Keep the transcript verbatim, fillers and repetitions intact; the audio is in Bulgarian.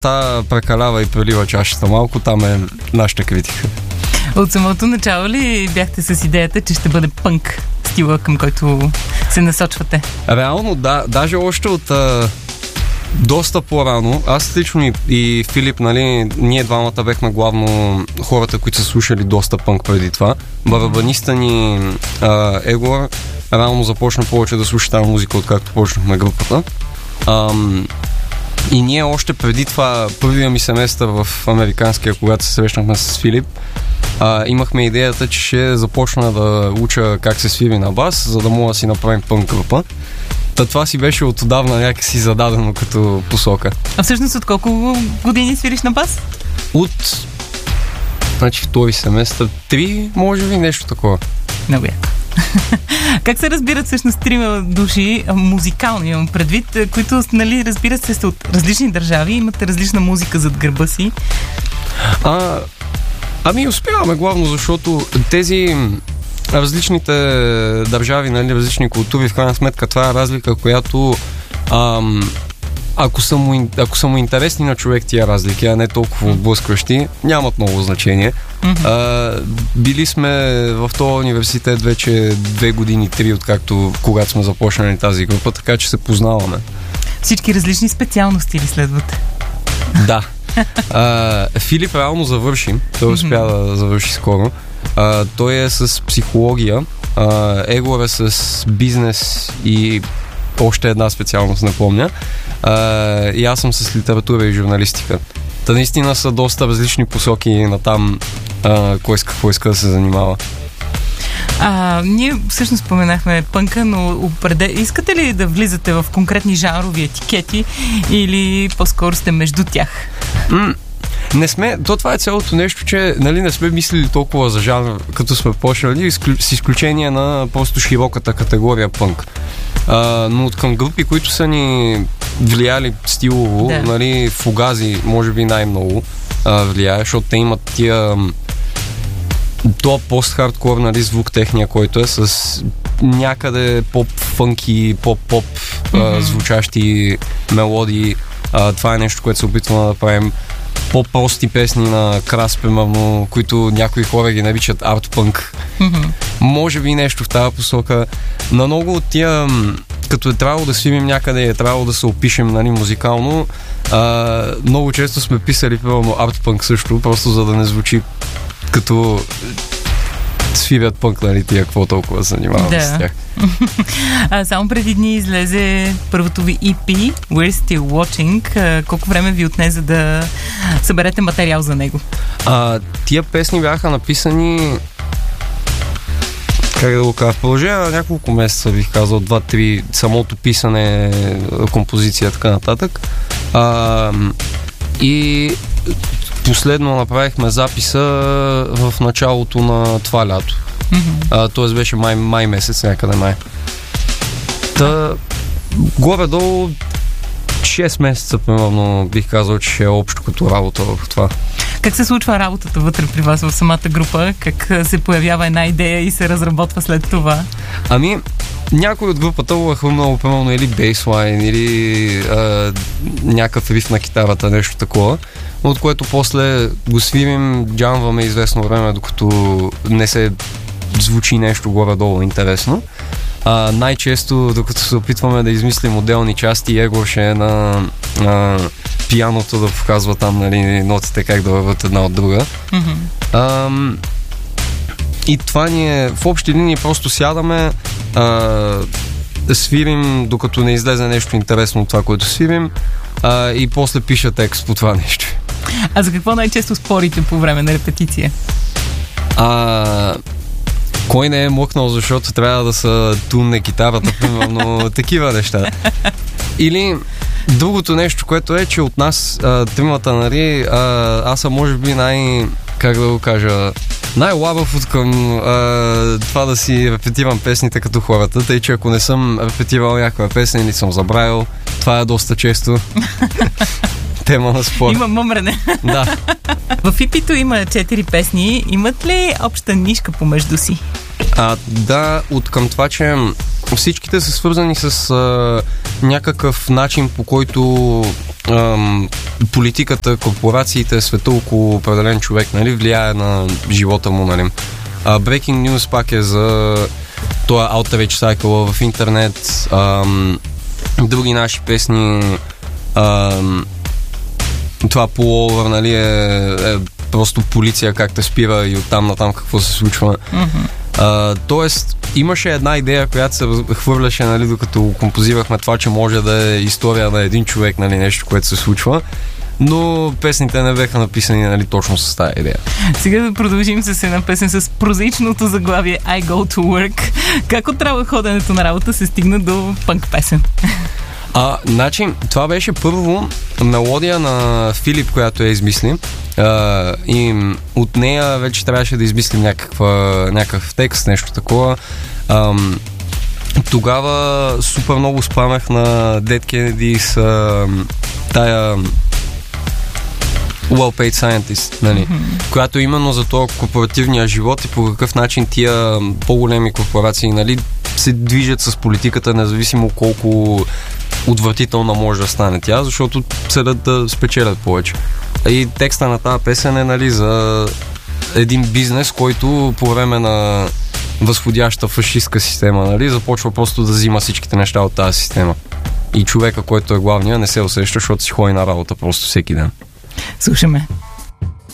Та прекалява и прелива чашата малко, там е нашата критика. От самото начало ли бяхте с идеята, че ще бъде пънк стила, към който се насочвате? Реално, да. Даже още от а, доста по-рано. Аз лично и, и Филип, нали, ние двамата бехме главно хората, които са слушали доста пънк преди това. Барабаниста ни а, Егор реално започна повече да слуша тази музика, откакто почнахме групата. Ам... И ние още преди това, първия ми семестър в американския, когато се срещнахме с Филип, а, имахме идеята, че ще започна да уча как се свири на бас, за да мога да си направим пънк група. Та това си беше отдавна някакси зададено като посока. А всъщност от колко години свириш на бас? От, значи, втори семестър, три, може би нещо такова. Много яко. Как се разбират всъщност трима души, музикални имам предвид, които, нали, разбират се, сте от различни държави, имате различна музика зад гърба си? А, ами успяваме главно, защото тези различните държави, нали, различни култури, в крайна сметка това е разлика, която ам, ако са, му, ако са му интересни на човек тия разлики, а не толкова отблъскващи, нямат много значение. Mm-hmm. А, били сме в този университет вече две години, три, откакто когато сме започнали тази група, така че се познаваме. Всички различни специалности ли следвате? Да. А, Филип реално завърши. Той успя mm-hmm. да завърши скоро. А, той е с психология. А, Егор е с бизнес и още една специалност, не помня. Uh, и аз съм с литература и журналистика. Та наистина са доста различни посоки на там uh, кой с какво иска да се занимава. А, ние всъщност споменахме пънка, но опреде... искате ли да влизате в конкретни жанрови етикети или по-скоро сте между тях? Mm. Не сме, то това е цялото нещо, че, нали, не сме мислили толкова за жанр, като сме почнали, с изключение на просто широката категория пънк. А, но от към групи, които са ни влияли стилово, да. Нали, Фугази може би най-много а, влияе, защото те имат тия то пост-хардкор, нали, звук техния, който е с някъде поп-фънки, поп-поп mm-hmm. а, звучащи мелодии. А, това е нещо, което се опитваме да правим. По-прости песни на Крас, примерно, които някои хора ги наричат арт-пънк. Mm-hmm. Може би нещо в тази посока. На много от тия, като е трябвало да свирим някъде, е трябвало да се опишем, нали, музикално, а, много често сме писали, примерно, арт-пънк също, просто за да не звучи като свирят пънк, нали, тия, какво толкова се занимаваме да. С тях. А, само преди дни излезе първото ви и пи, We're Still Watching. А, колко време ви отне, за да съберете материал за него? А, тия песни бяха написани, как да го кажа, в продължение на няколко месеца, бих казал, два-три, самото писане, композиция, така нататък. А, и последно направихме записа в началото на това лято. Mm-hmm. Тоест беше май, май месец, някъде май. Та, горе-долу шест месеца, примерно, бих казал, че е общо като работа в това. Как се случва работата вътре при вас в самата група? Как се появява една идея и се разработва след това? Ами, някой от групата го е хрумнало, примерно, или бейслайн, или а, някакъв риф на китарата, нещо такова, от което после го свирим, джамваме известно време, докато не се звучи нещо горе-долу интересно. А, най-често, докато се опитваме да измислим отделни части, Егор ще е на, на пианото да показва там, нали, нотите как да върват една от друга. Mm-hmm. А, и това ни е, в общи линии просто сядаме, а, да свирим, докато не излезе нещо интересно от това, което свирим, а, и после пиша текст по това нещо. А за какво най-често спорите по време на репетиция? А... Кой не е мъкнал, защото трябва да са тунне китарата, примерно, такива неща. Или другото нещо, което е, че от нас а, тримата, нали, а, аз съм може би най, как да го кажа, най-лабав от към а, това да си репетирам песните като хората, тъй че ако не съм репетирал някаква песен или съм забравил, това е доста често тема на спор. Има мъмрене. Да. В и пи-то има четири песни. Имат ли обща нишка помежду си? А, да, от към това, че всичките са свързани с а, някакъв начин, по който ам, политиката, корпорациите, света около определен човек, нали, влияе на живота му, нали. А, Breaking News пак е за това Outrage Cycle в интернет, ам, други наши песни, ам, това Pullover, нали, е, е просто полиция как те спира и оттам натам какво се случва. Mm-hmm. А, тоест, имаше една идея, която се хвърляше, нали, докато композирахме това, че може да е история на един човек, нали, нещо, което се случва, но песните не бяха написани, нали, точно с тази идея. Сега да продължим с една песен с прозаичното заглавие I Go to Work. Как от ходенето на работа се стигна до пънк песен? А, значи, това беше първо мелодия на Филип, която я измисли. А, и от нея вече трябваше да измислим някаква, някакъв текст, нещо такова. А, тогава супер много спамах на Dead Kennedys а, тая Well-Paid Scientist, нали? Mm-hmm. Която именно за това корпоративния живот и по какъв начин тия по-големи корпорации, нали, се движат с политиката, независимо колко отвратителна може да стане тя, защото целят да спечелят повече. И текста на тази песен е, нали, за един бизнес, който по време на възходяща фашистска система, нали, започва просто да взима всичките неща от тази система. И човека, който е главния, не се усеща, защото си ходи на работа просто всеки ден. Слушаме.